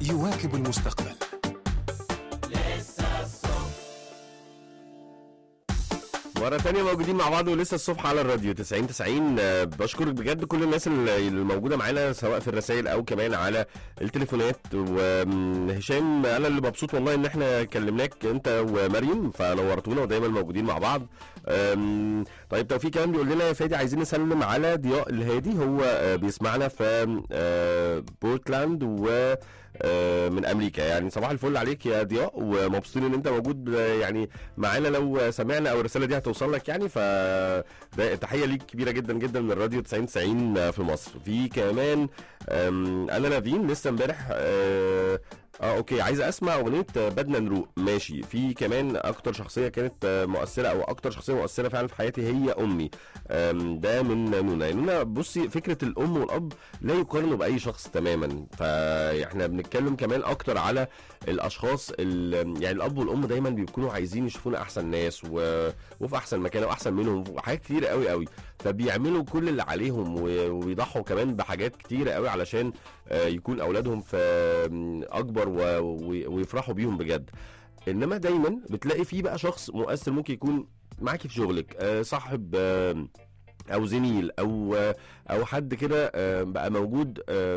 يواكب المستقبل. مرة تانية موجودين مع بعض ولسه الصبح على الراديو 90. بشكرك بجد كل الناس اللي موجودة معانا سواء في الرسائل او كمان على التليفونات. وهشام انا اللي مبسوط والله ان احنا كلمناك انت ومريم فنورتونا ودايما موجودين مع بعض. طيب توفيق كمان بيقول لنا يا فادي عايزين نسلم على ضياء الهادي، هو بيسمعنا في بورتلاند و من امريكا. يعني صباح الفل عليك يا ضياء ومبسوطين ان انت موجود يعني معانا لو سمعنا او الرساله دي هتوصل لك يعني. ف تحيه ليك كبيره جدا جدا من الراديو 90 في مصر. في كمان انا نافين لسه امبارح اوكي عايزه اسمع اغنيه بدنا نروق. ماشي. في كمان اكتر شخصيه كانت مؤثره او اكتر شخصيه مؤثره فعلا في حياتي هي امي. ده من نونا. بصي فكره الام والاب لا يقارنوا باي شخص تماما. فاحنا بنتكلم كمان اكتر على الاشخاص يعني الاب والام دايما بيكونوا عايزين يشوفونا احسن ناس وفي احسن مكان واحسن منهم وحاجات كتير قوي قوي. فبيعملوا كل اللي عليهم وبيضحوا كمان بحاجات كتيره قوي علشان يكون اولادهم في اكبر ويفرحوا بيهم بجد. انما دايما بتلاقي فيه بقى شخص مؤثر ممكن يكون معاكي في شغلك، صاحب او زميل او حد كده بقى موجود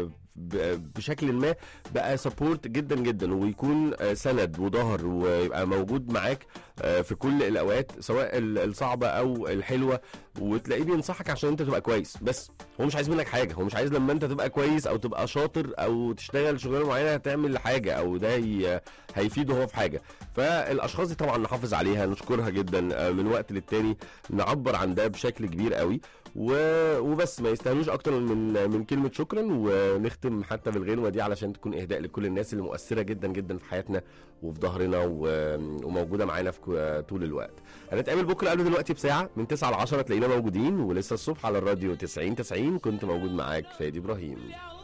بشكل ما بقى سبورت جدا جدا ويكون سند وظهر ويبقى موجود معاك في كل الاوقات سواء الصعبه او الحلوه. وتلاقيه بينصحك عشان انت تبقى كويس، بس هو مش عايز منك حاجه. هو مش عايز لما انت تبقى كويس او تبقى شاطر او تشتغل شغلانه معينه تعمل حاجه او ده هيفيده هو في حاجه. فالاشخاص دي طبعا نحافظ عليها نشكرها جدا من وقت للتاني نعبر عن ده بشكل كبير قوي وبس. ما يستاهلوش اكتر من كلمه شكرا. ونختم حتى بالغنوه دي علشان تكون اهداء لكل الناس اللي مؤثره جدا جدا في حياتنا وفي ظهرنا وموجوده معانا في طول الوقت. هنتقابل بكره قبل دلوقتي بساعه من 9 ل 10 تلاقينا موجودين ولسه الصبح على الراديو 90. كنت موجود معاك فادي ابراهيم.